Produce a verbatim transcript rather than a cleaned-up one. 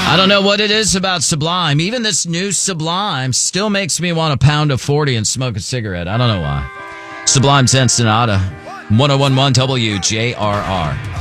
I don't know what it is about Sublime. Even this new Sublime still makes me want a pound of forty and smoke a cigarette. I don't know why. Sublime Zen Sonata, one oh one point one W J R R.